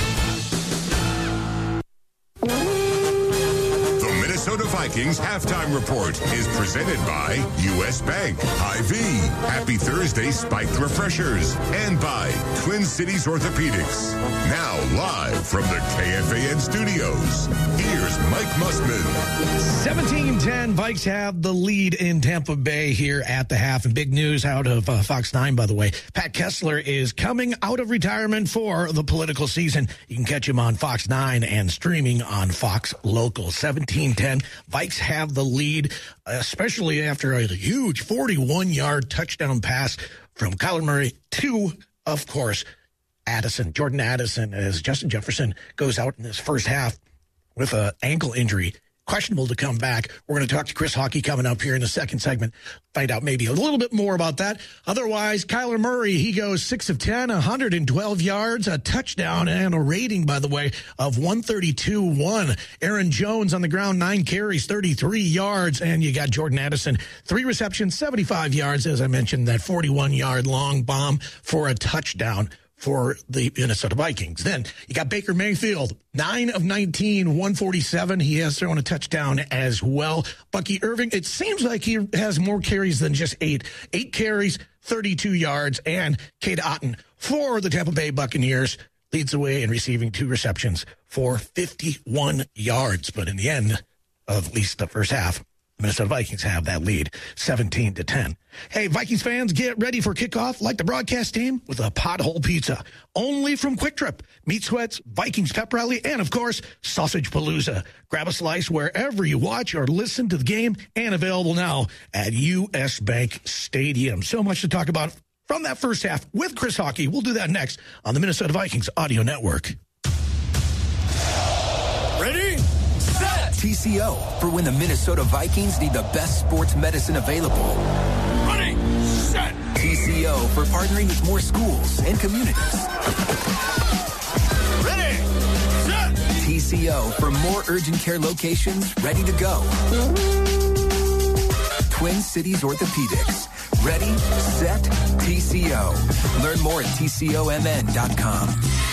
Minnesota Vikings Halftime Report is presented by U S Bank, Hy-Vee, Happy Thursday Spiked Refreshers, and by Twin Cities Orthopedics. Now live from the K F A N studios, here's Mike Mussman. seventeen ten, Vikes have the lead in Tampa Bay here at the half. And big news out of uh, Fox nine, by the way. Pat Kessler is coming out of retirement for the political season. You can catch him on Fox nine and streaming on Fox Local. seventeen ten, Vikes have the lead, especially after a huge forty-one-yard touchdown pass from Kyler Murray to, of course, Addison, Jordan Addison, as Justin Jefferson goes out in this first half with an ankle injury. Questionable to come back. We're going to talk to Chris Hockey coming up here in the second segment. Find out maybe a little bit more about that. Otherwise, Kyler Murray, he goes six of ten, one hundred twelve yards, a touchdown, and a rating, by the way, of one thirty-two one. Aaron Jones on the ground, nine carries, thirty-three yards. And you got Jordan Addison, three receptions, seventy-five yards. As I mentioned, that forty-one-yard long bomb for a touchdown for the Minnesota Vikings. Then you got Baker Mayfield, nine of nineteen, one forty-seven. He has thrown a touchdown as well. Bucky Irving, it seems like he has more carries than just eight. Eight carries, thirty-two yards. And Cade Otton for the Tampa Bay Buccaneers leads the way in receiving two receptions for fifty-one yards. But in the end of at least the first half, Minnesota Vikings have that lead, seventeen to ten. Hey, Vikings fans, get ready for kickoff like the broadcast team with a pothole pizza. Only from Quick Trip. Meat Sweats, Vikings Pep Rally, and, of course, Sausage Palooza. Grab a slice wherever you watch or listen to the game, and available now at U S. Bank Stadium. So much to talk about from that first half with Chris Hockey. We'll do that next on the Minnesota Vikings Audio Network. Ready, set! T C O, for when the Minnesota Vikings need the best sports medicine available. Ready, set! T C O, for partnering with more schools and communities. Ready, set! T C O, for more urgent care locations ready to go. Twin Cities Orthopedics. Ready, set, T C O. Learn more at T C O M N dot com.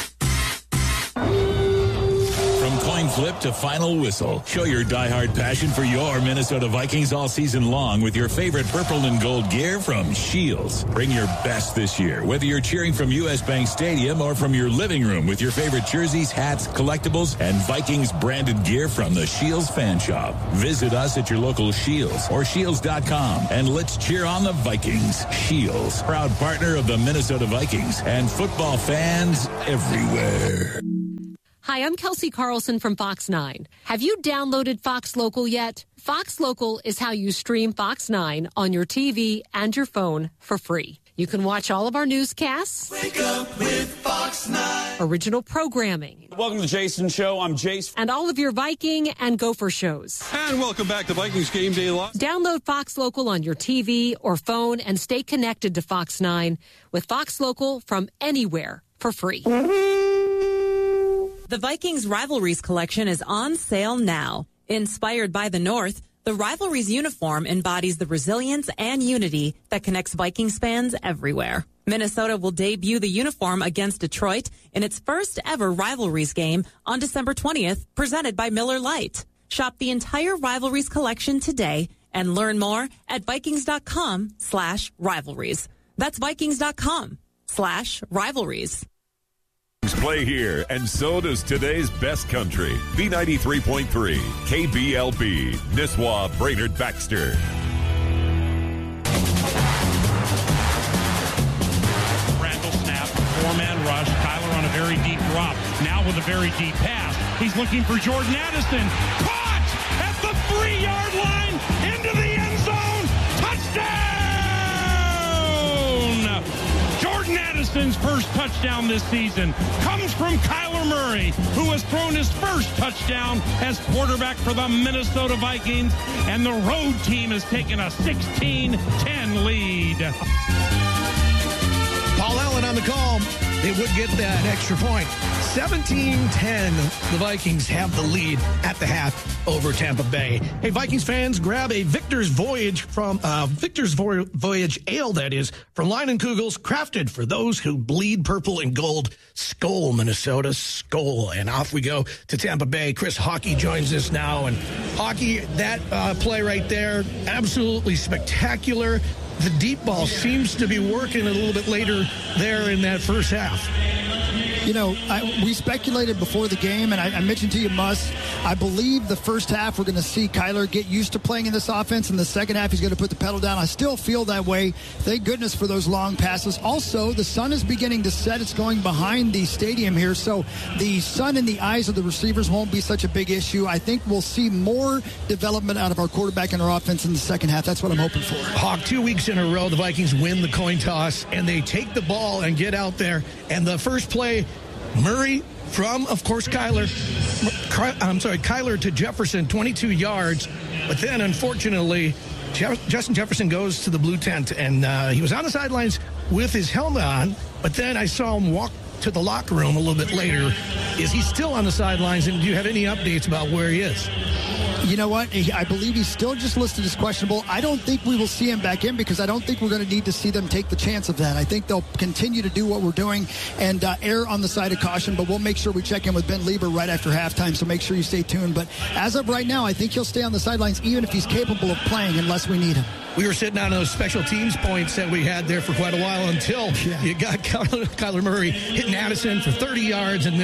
From coin flip to final whistle, show your diehard passion for your Minnesota Vikings all season long with your favorite purple and gold gear from Shields. Bring your best this year, whether you're cheering from U S. Bank Stadium or from your living room with your favorite jerseys, hats, collectibles, and Vikings branded gear from the Shields Fan Shop. Visit us at your local Shields or Shields dot com and let's cheer on the Vikings. Shields, proud partner of the Minnesota Vikings and football fans everywhere. Hi, I'm Kelsey Carlson from Fox nine. Have you downloaded Fox Local yet? Fox Local is how you stream Fox nine on your T V and your phone for free. You can watch all of our newscasts. Wake up with Fox nine. Original programming. Welcome to the Jason Show. I'm Jace. And all of your Viking and Gopher shows. And welcome back to Vikings Game Day Live. Download Fox Local on your T V or phone and stay connected to Fox nine with Fox Local from anywhere for free. The Vikings Rivalries collection is on sale now. Inspired by the North, the Rivalries uniform embodies the resilience and unity that connects Vikings fans everywhere. Minnesota will debut the uniform against Detroit in its first ever Rivalries game on December twentieth, presented by Miller Lite. Shop the entire Rivalries collection today and learn more at Vikings.com slash rivalries. That's Vikings.com slash rivalries. Play here, and so does today's best country. B ninety-three point three, K B L B, Nisswa, Brainerd, Baxter. Randall snap, four-man rush. Kyler on a very deep drop. Now with a very deep pass. He's looking for Jordan Addison. Caught at the three-yard line into the end zone. Touchdown! Jordan Addison's first touchdown this season comes from Kyler Murray, who has thrown his first touchdown as quarterback for the Minnesota Vikings, and the road team has taken a sixteen ten lead. Paul Allen on the call. They would get that extra point. seventeen ten. The Vikings have the lead at the half over Tampa Bay. Hey, Vikings fans, grab a Victor's Voyage from uh, Victor's Voyage Ale, that is, from Line and Kugels, crafted for those who bleed purple and gold. Skol, Minnesota, Skol. And off we go to Tampa Bay. Chris Hockey joins us now. And Hockey, that uh, play right there, absolutely spectacular. The deep ball seems to be working a little bit later there in that first half. You know, I, we speculated before the game, and I, I mentioned to you, Muss, I believe the first half we're going to see Kyler get used to playing in this offense. In the second half, he's going to put the pedal down. I still feel that way. Thank goodness for those long passes. Also, the sun is beginning to set. It's going behind the stadium here, so the sun in the eyes of the receivers won't be such a big issue. I think we'll see more development out of our quarterback and our offense in the second half. That's what I'm hoping for. Hawk, two weeks in a row, the Vikings win the coin toss, and they take the ball and get out there. And the first play, Murray from, of course, Kyler. I'm sorry, Kyler to Jefferson, twenty-two yards. But then, unfortunately, Jeff, Justin Jefferson goes to the blue tent, and uh, he was on the sidelines with his helmet on. But then I saw him walk to the locker room a little bit later. Is he still on the sidelines, and do you have any updates about where he is? You know what? I believe he's still just listed as questionable. I don't think we will see him back in because I don't think we're going to need to see them take the chance of that. I think they'll continue to do what we're doing and uh, err on the side of caution, but we'll make sure we check in with Ben Lieber right after halftime, so make sure you stay tuned. But as of right now, I think he'll stay on the sidelines even if he's capable of playing unless we need him. We were sitting on those special teams points that we had there for quite a while until yeah. you got Kyler, Kyler Murray hitting Addison for thirty yards and then a forty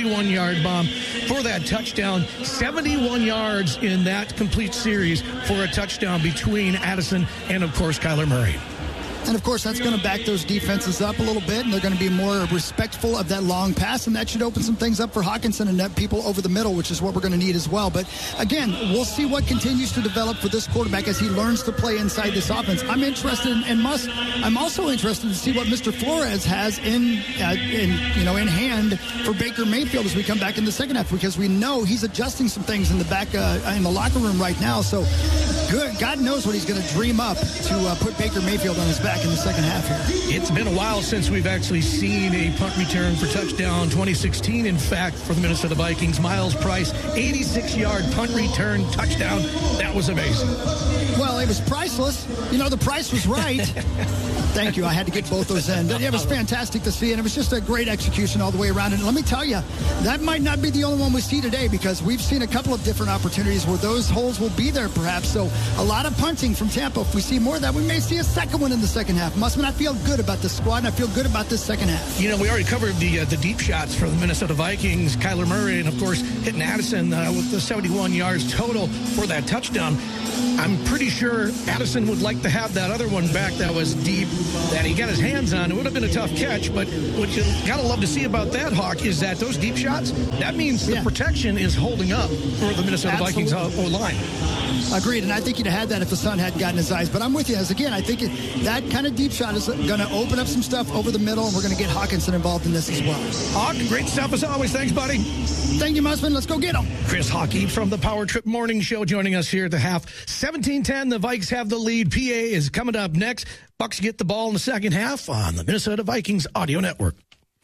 seventy-one-yard bomb for that touchdown. seventy-one yards in that complete series for a touchdown between Addison and, of course, Kyler Murray. And, of course, that's going to back those defenses up a little bit, and they're going to be more respectful of that long pass, and that should open some things up for Hawkinson and net people over the middle, which is what we're going to need as well. But, again, we'll see what continues to develop for this quarterback as he learns to play inside this offense. I'm interested in, and must, I'm also interested to see what Mister Flores has in, uh, in, you know, in hand for Baker Mayfield as we come back in the second half, because we know he's adjusting some things in the back, uh, in the locker room right now. So, good, God knows what he's going to dream up to uh, put Baker Mayfield on his back in the second half here. It's been a while since we've actually seen a punt return for touchdown. twenty sixteen, in fact, for the Minnesota Vikings. Miles Price, eighty-six-yard punt return touchdown. That was amazing. Well, it was priceless. You know, the price was right. Thank you. I had to get both those in. It was fantastic to see, and it was just a great execution all the way around. And let me tell you, that might not be the only one we see today, because we've seen a couple of different opportunities where those holes will be there, perhaps. So a lot of punting from Tampa. If we see more of that, we may see a second one in the second half. Mustman, I feel good about this squad, and I feel good about this second half. You know, we already covered the uh, the deep shots for the Minnesota Vikings. Kyler Murray, and, of course, hitting Addison uh, with the seventy-one yards total for that touchdown. I'm pretty sure Addison would like to have that other one back that was deep, that he got his hands on. It would have been a tough catch, but what you gotta love to see about that, Hawk, is that those deep shots, that means the yeah. protection is holding up for the Minnesota Absolutely. Vikings O-line. Agreed, and I think you'd have had that if the sun hadn't gotten his eyes. But I'm with you. As again, I think it, that kind of deep shot is going to open up some stuff over the middle, and we're going to get Hawkinson involved in this as well. Hawk, great stuff as always. Thanks, buddy. Thank you, Musman. Let's go get him. Chris Hockey from the Power Trip Morning Show joining us here at the half. seventeen ten, the Vikes have the lead. P A is coming up next. Bucks get the ball in the second half on the Minnesota Vikings Audio Network.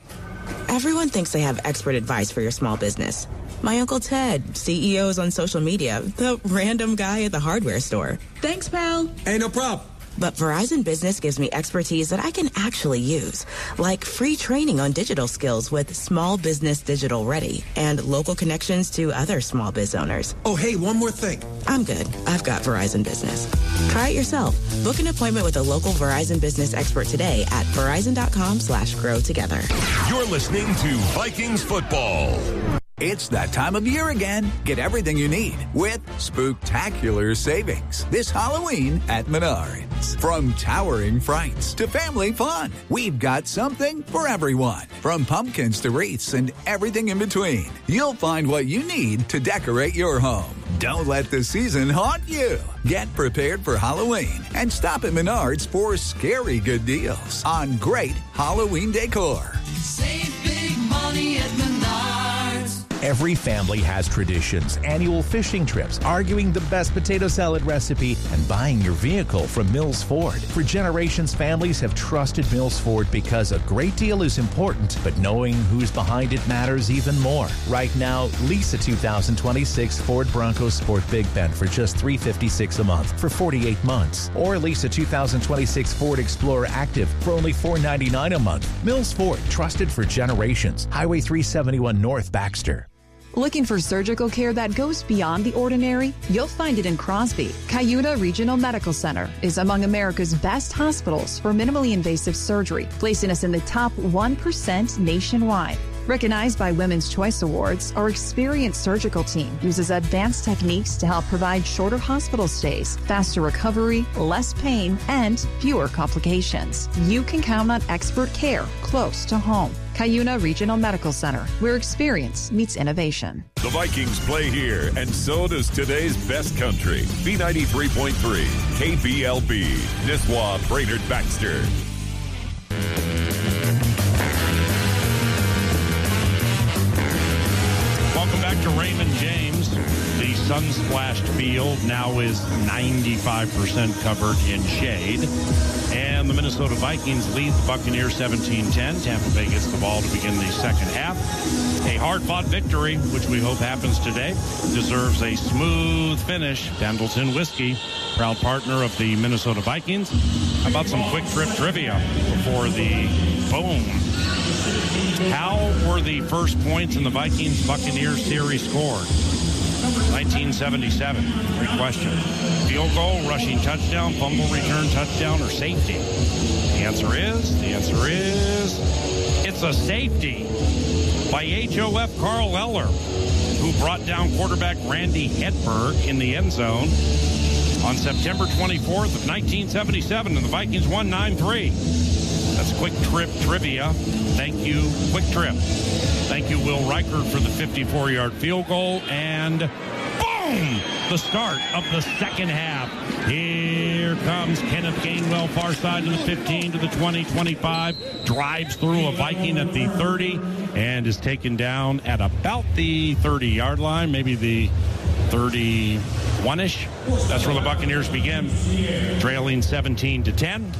Everyone thinks they have expert advice for your small business. My Uncle Ted, C E Os on social media, the random guy at the hardware store. Thanks, pal. Hey, no problem. But Verizon Business gives me expertise that I can actually use, like free training on digital skills with Small Business Digital Ready and local connections to other small biz owners. Oh, hey, one more thing. I'm good. I've got Verizon Business. Try it yourself. Book an appointment with a local Verizon Business expert today at verizon.com slash grow together. You're listening to Vikings football. It's that time of year again. Get everything you need with spooktacular savings this Halloween at Menards. From towering frights to family fun, we've got something for everyone. From pumpkins to wreaths and everything in between, you'll find what you need to decorate your home. Don't let the season haunt you. Get prepared for Halloween and stop at Menards for scary good deals on great Halloween decor. Save big money at Menards. Every family has traditions, annual fishing trips, arguing the best potato salad recipe, and buying your vehicle from Mills Ford. For generations, families have trusted Mills Ford because a great deal is important, but knowing who's behind it matters even more. Right now, lease a two thousand twenty-six Ford Bronco Sport Big Bend for just three hundred fifty-six dollars a month for forty-eight months. Or lease a two thousand twenty-six Ford Explorer Active for only four hundred ninety-nine dollars a month. Mills Ford, trusted for generations. Highway three seventy-one North, Baxter. Looking for surgical care that goes beyond the ordinary? You'll find it in Crosby. Cuyuna Regional Medical Center is among America's best hospitals for minimally invasive surgery, placing us in the top one percent nationwide. Recognized by Women's Choice Awards, our experienced surgical team uses advanced techniques to help provide shorter hospital stays, faster recovery, less pain, and fewer complications. You can count on expert care close to home. Cuyuna Regional Medical Center, where experience meets innovation. The Vikings play here, and so does today's best country. B ninety-three point three, K B L B, Nisswa, Brainerd, Baxter. Welcome back to Raymond James. The sun-splashed field now is ninety-five percent covered in shade. And the Minnesota Vikings lead the Buccaneers seventeen ten. Tampa Bay gets the ball to begin the second half. A hard-fought victory, which we hope happens today, deserves a smooth finish. Pendleton Whiskey, proud partner of the Minnesota Vikings. How about some quick trip trivia before the boom? How were the first points in the Vikings-Buccaneers series scored? nineteen seventy-seven. Great question. Field goal, rushing touchdown, fumble return touchdown, or safety? The answer is, the answer is, it's It's a safety by H O F Carl Eller, who brought down quarterback Randy Hedberg in the end zone on September twenty-fourth of nineteen seventy-seven, and the Vikings won nine three. That's Quick Trip Trivia. Thank you, Quick Trip. Thank you, Will Reichert, for the fifty-four-yard field goal. And boom! The start of the second half. Here comes Kenneth Gainwell, far side to the fifteen, to the twenty, twenty-five. Drives through a Viking at the thirty and is taken down at about the thirty-yard line, maybe the thirty-one-ish. That's where the Buccaneers begin, trailing seventeen to ten.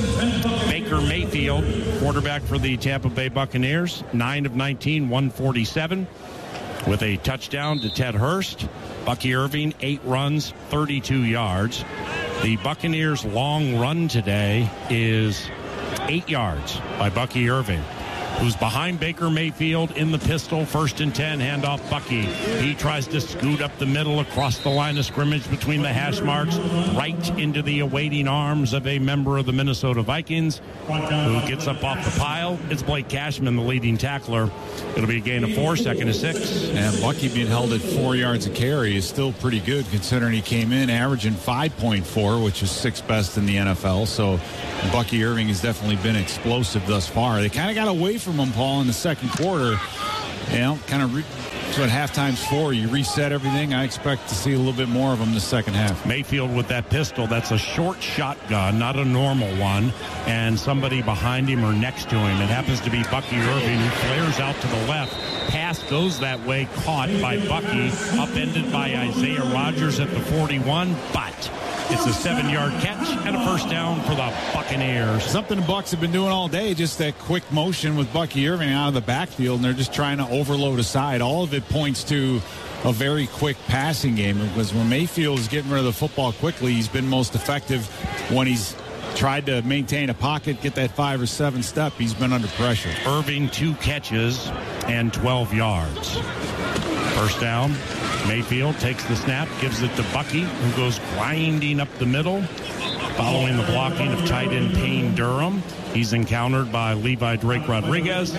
Baker Mayfield, quarterback for the Tampa Bay Buccaneers, nine of nineteen, one forty-seven, with a touchdown to Ted Hurst. Bucky Irving, eight runs, thirty-two yards. The Buccaneers' long run today is eight yards by Bucky Irving, who's behind Baker Mayfield in the pistol. First and ten, handoff Bucky. He tries to scoot up the middle across the line of scrimmage between the hash marks, right into the awaiting arms of a member of the Minnesota Vikings, who gets up off the pile. It's Blake Cashman, the leading tackler. It'll be a gain of four, second to six. And Bucky being held at four yards a carry is still pretty good, considering he came in averaging five point four, which is sixth best in the N F L. So Bucky Irving has definitely been explosive thus far. They kind of got away from him, Paul, in the second quarter. You know, kind of re- that's what halftime's for. You reset everything. I expect to see a little bit more of him the second half. Mayfield with that pistol. That's a short shotgun, not a normal one. And somebody behind him or next to him. It happens to be Bucky Irving, who flares out to the left. Pass goes that way, caught by Bucky, upended by Isaiah Rodgers at the forty-one, but it's a seven-yard catch and a first down for the Buccaneers. Something the Bucs have been doing all day, just that quick motion with Bucky Irving out of the backfield, and they're just trying to overload a side. All of it points to a very quick passing game, because when Mayfield is getting rid of the football quickly, he's been most effective when he's tried to maintain a pocket, get that five or seven step. He's been under pressure. Irving, two catches and twelve yards. First down. Mayfield takes the snap, gives it to Bucky, who goes grinding up the middle, following the blocking of tight end Payne Durham. He's encountered by Levi Drake Rodriguez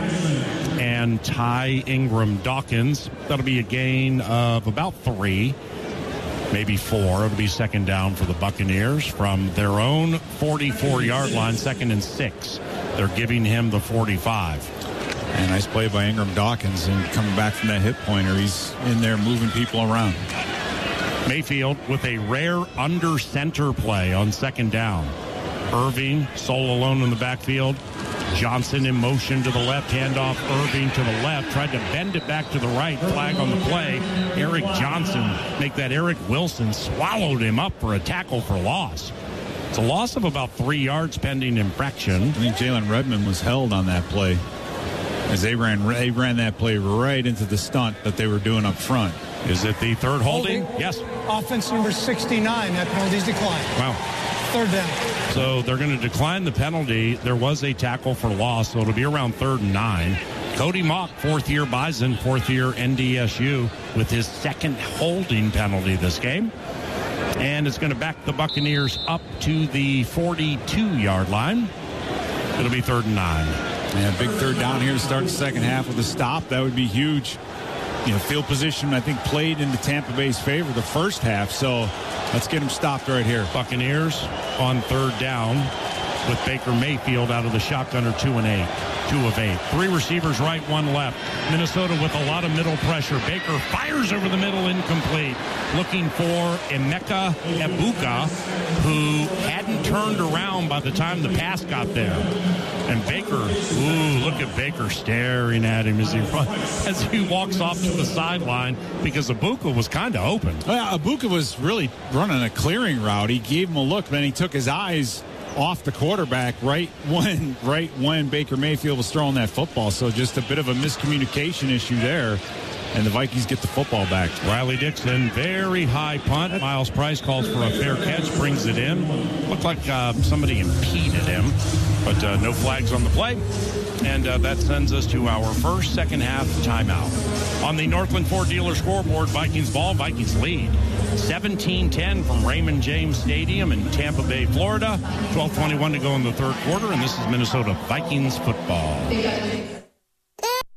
and Ty Ingram Dawkins. That'll be a gain of about three, maybe four. It'll be second down for the Buccaneers from their own forty-four-yard line, second and six. They're giving him the forty-five. And nice play by Ingram Dawkins, and coming back from that hip pointer, he's in there moving people around. Mayfield with a rare under center play on second down. Irving solo alone in the backfield. Johnson in motion to the left, handoff Irving to the left, tried to bend it back to the right, flag on the play. Eric Johnson, make that Eric Wilson, swallowed him up for a tackle for loss. It's a loss of about three yards pending infraction. I think Jalen Redmond was held on that play, as they ran they ran that play right into the stunt that they were doing up front. Is it the third holding? holding? Yes. Offense number sixty-nine. That penalty's declined. Wow. Third down. So they're going to decline the penalty. There was a tackle for loss, so it'll be around third and nine. Cody Mock, fourth-year Bison, fourth-year N D S U, with his second holding penalty this game. And it's going to back the Buccaneers up to the forty-two-yard line. It'll be third and nine. Yeah, big third down here to start the second half with a stop. That would be huge. You know, field position, I think, played into Tampa Bay's favor the first half. So let's get them stopped right here. Buccaneers on third down with Baker Mayfield out of the shotgun, or two and eight. Two of eight. Three receivers right, one left. Minnesota with a lot of middle pressure. Baker fires over the middle, incomplete. Looking for Emeka Egbuka, who hadn't turned around by the time the pass got there. And Baker, ooh, look at Baker staring at him as he run, as he walks off to the sideline, because Egbuka was kind of open. Well, Egbuka was really running a clearing route. He gave him a look, then he took his eyes off the quarterback right when right when Baker Mayfield was throwing that football. So just a bit of a miscommunication issue there, and the Vikings get the football back. Riley Dixon, very high punt. Miles Price calls for a fair catch, brings it in. Looked like uh, somebody impeded him, but uh, no flags on the play. And uh, that sends us to our first second half timeout. On the Northland Ford dealer scoreboard, Vikings ball, Vikings lead. seventeen ten from Raymond James Stadium in Tampa Bay, Florida. twelve twenty-one to go in the third quarter, and this is Minnesota Vikings football.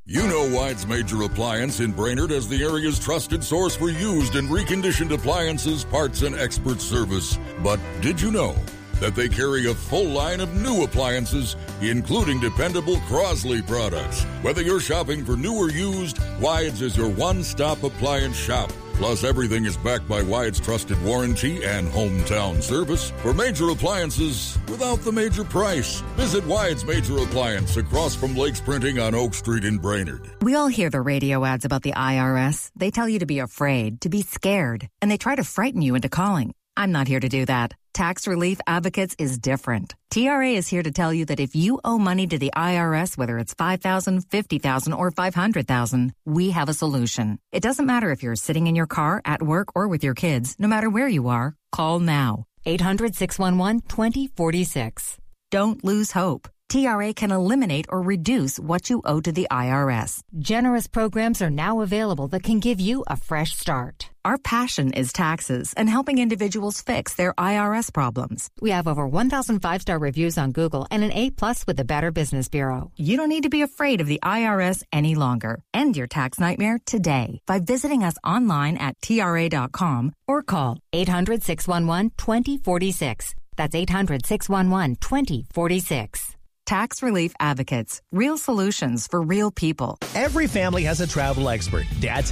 You know Wide's Major Appliance in Brainerd as the area's trusted source for used and reconditioned appliances, parts, and expert service. But did you know that they carry a full line of new appliances, including dependable Crosley products? Whether you're shopping for new or used, Wide's is your one-stop appliance shop. Plus, everything is backed by Wide's trusted warranty and hometown service for major appliances without the major price. Visit Wide's Major Appliance across from Lakes Printing on Oak Street in Brainerd. We all hear the radio ads about the I R S. They tell you to be afraid, to be scared, and they try to frighten you into calling. I'm not here to do that. Tax Relief Advocates is different. T R A is here to tell you that if you owe money to the I R S, whether it's five thousand dollars, fifty thousand dollars, or five hundred thousand dollars, we have a solution. It doesn't matter if you're sitting in your car, at work, or with your kids. No matter where you are, call now. eight hundred, six one one, two zero four six. Don't lose hope. T R A can eliminate or reduce what you owe to the I R S. Generous programs are now available that can give you a fresh start. Our passion is taxes and helping individuals fix their I R S problems. We have over one thousand five-star reviews on Google and an A plus with the Better Business Bureau. You don't need to be afraid of the I R S any longer. End your tax nightmare today by visiting us online at T R A dot com or call eight hundred, six one one, two zero four six. That's eight hundred, six one one, two zero four six. Tax Relief Advocates. Real solutions for real people. Every family has a travel expert. Dad's